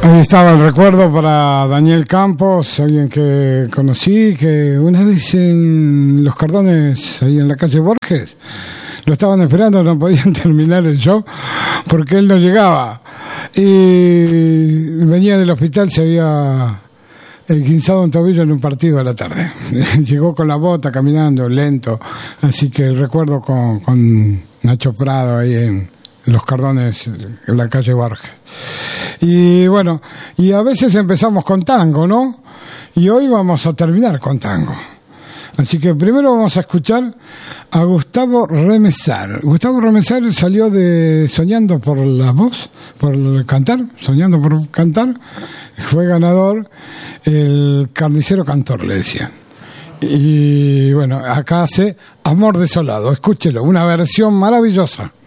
Ahí estaba el recuerdo para Daniel Campos, alguien que conocí, que una vez en Los Cardones, ahí en la calle Borges, lo estaban esperando, no podían terminar el show porque él no llegaba. Y venía del hospital, se había esguinzado un tobillo en un partido a la tarde. Llegó con la bota, caminando, lento. Así que el recuerdo con Nacho Prado ahí en Los Cardones, en la calle Borges. Y bueno, y a veces empezamos con tango, ¿no? Y hoy vamos a terminar con tango. Así que primero vamos a escuchar a Gustavo Remesar. Gustavo Remesar salió de Soñando por la Voz, por el cantar, Soñando por Cantar. Fue ganador el Carnicero Cantor, le decían. Y bueno, acá hace Amor Desolado. Escúchelo, una versión maravillosa.